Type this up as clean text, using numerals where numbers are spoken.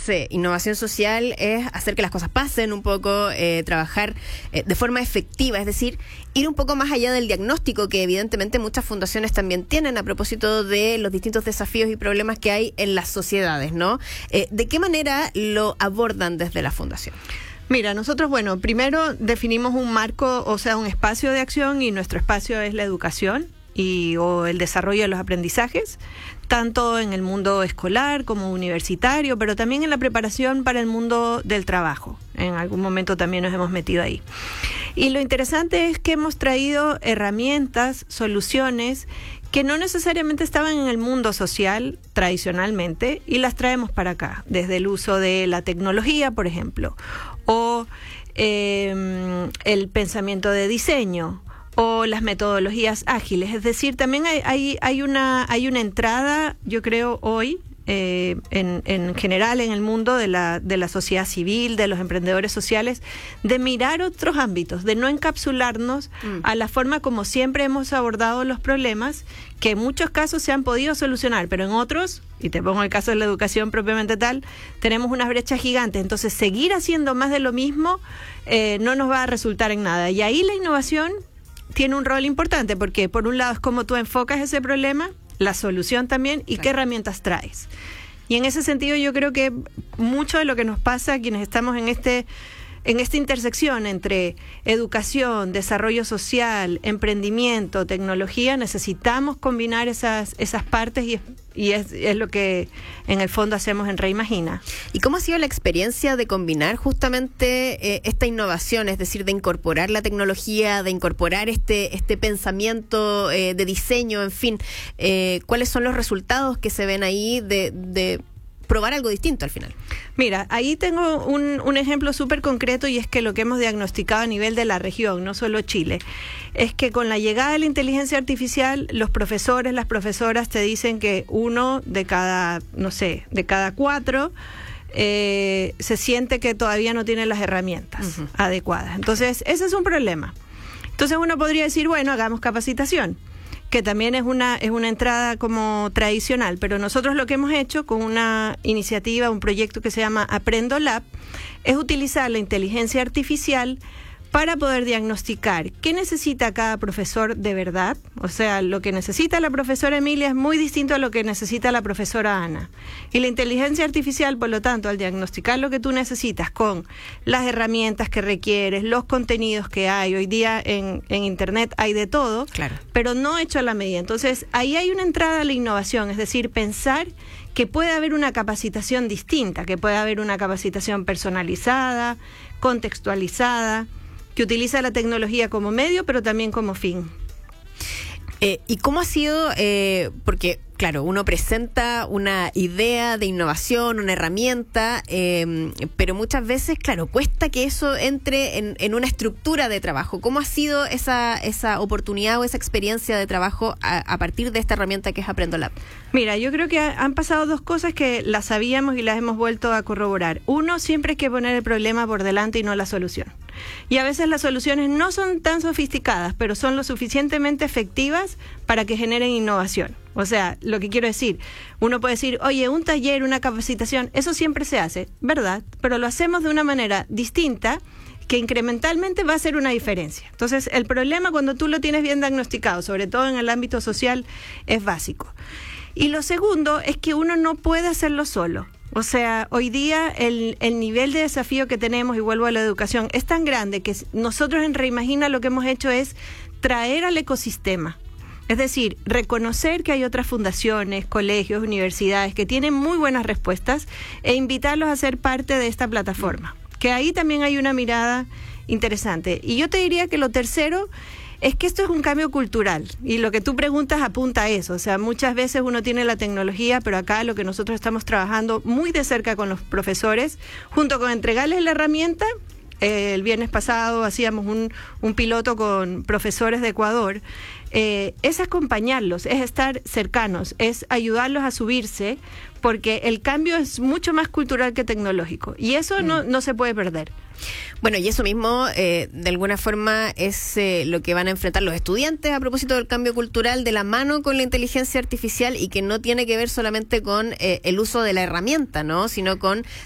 innovación social es hacer que las cosas pasen un poco, trabajar de forma efectiva, es decir, ir un poco más allá del diagnóstico que evidentemente muchas fundaciones también tienen a propósito de los distintos desafíos y problemas que hay en las sociedades, ¿no? ¿De qué manera lo abordan desde la fundación? Mira, nosotros, primero definimos un marco, o sea, un espacio de acción, y nuestro espacio es la educación o el desarrollo de los aprendizajes, tanto en el mundo escolar como universitario, pero también en la preparación para el mundo del trabajo. En algún momento también nos hemos metido ahí. Y lo interesante es que hemos traído herramientas, soluciones que no necesariamente estaban en el mundo social tradicionalmente, y las traemos para acá, desde el uso de la tecnología, por ejemplo, o el pensamiento de diseño, o las metodologías ágiles. Es decir, también hay una entrada, yo creo, hoy, en general en el mundo de la sociedad civil, de los emprendedores sociales, de mirar otros ámbitos, de no encapsularnos a la forma como siempre hemos abordado los problemas, que en muchos casos se han podido solucionar, pero en otros, y te pongo el caso de la educación propiamente tal, tenemos unas brechas gigantes. Entonces, seguir haciendo más de lo mismo no nos va a resultar en nada. Y ahí la innovación tiene un rol importante, porque por un lado es cómo tú enfocas ese problema, la solución también, y qué herramientas traes. Y en ese sentido yo creo que mucho de lo que nos pasa a quienes estamos en esta intersección entre educación, desarrollo social, emprendimiento, tecnología, necesitamos combinar esas partes, y es lo que en el fondo hacemos en Reimagina. ¿Y cómo ha sido la experiencia de combinar justamente esta innovación, es decir, de incorporar la tecnología, de incorporar este pensamiento de diseño, en fin? ¿Cuáles son los resultados que se ven ahí de probar algo distinto al final? Mira, ahí tengo un ejemplo súper concreto, y es que lo que hemos diagnosticado a nivel de la región, no solo Chile, es que con la llegada de la inteligencia artificial, los profesores, las profesoras te dicen que uno de cada 4 se siente que todavía no tiene las herramientas adecuadas. Entonces, ese es un problema. Entonces uno podría decir, bueno, hagamos capacitación, que también es una entrada como tradicional, pero nosotros lo que hemos hecho con una iniciativa, un proyecto que se llama Aprendo Lab, es utilizar la inteligencia artificial para poder diagnosticar qué necesita cada profesor de verdad. O sea, lo que necesita la profesora Emilia es muy distinto a lo que necesita la profesora Ana. Y la inteligencia artificial, por lo tanto, al diagnosticar lo que tú necesitas con las herramientas que requieres, los contenidos que hay, hoy día en Internet hay de todo, claro, pero no hecho a la medida. Entonces, ahí hay una entrada a la innovación, es decir, pensar que puede haber una capacitación distinta, que puede haber una capacitación personalizada, contextualizada, que utiliza la tecnología como medio, pero también como fin. ¿Y cómo ha sido? Porque, claro, uno presenta una idea de innovación, una herramienta, pero muchas veces, claro, cuesta que eso entre en una estructura de trabajo. ¿Cómo ha sido esa oportunidad o esa experiencia de trabajo a partir de esta herramienta que es Aprendo Lab? Mira, yo creo que han pasado dos cosas que las sabíamos y las hemos vuelto a corroborar. Uno, siempre hay que poner el problema por delante y no la solución. Y a veces las soluciones no son tan sofisticadas, pero son lo suficientemente efectivas para que generen innovación. O sea, lo que quiero decir, uno puede decir, oye, un taller, una capacitación, eso siempre se hace, ¿verdad? Pero lo hacemos de una manera distinta, que incrementalmente va a hacer una diferencia. Entonces, el problema, cuando tú lo tienes bien diagnosticado, sobre todo en el ámbito social, es básico. Y lo segundo es que uno no puede hacerlo solo. O sea, hoy día el nivel de desafío que tenemos, y vuelvo a la educación, es tan grande que nosotros en Reimagina lo que hemos hecho es traer al ecosistema. Es decir, reconocer que hay otras fundaciones, colegios, universidades que tienen muy buenas respuestas, e invitarlos a ser parte de esta plataforma. Que ahí también hay una mirada interesante. Y yo te diría que lo tercero es que esto es un cambio cultural, y lo que tú preguntas apunta a eso. O sea, muchas veces uno tiene la tecnología, pero acá lo que nosotros estamos trabajando muy de cerca con los profesores, junto con entregarles la herramienta. El viernes pasado hacíamos un piloto con profesores de Ecuador. Es acompañarlos, es estar cercanos, es ayudarlos a subirse, porque el cambio es mucho más cultural que tecnológico, y eso no se puede perder. Bueno, y eso mismo, de alguna forma, es lo que van a enfrentar los estudiantes a propósito del cambio cultural de la mano con la inteligencia artificial, y que no tiene que ver solamente con el uso de la herramienta, ¿no? Sino con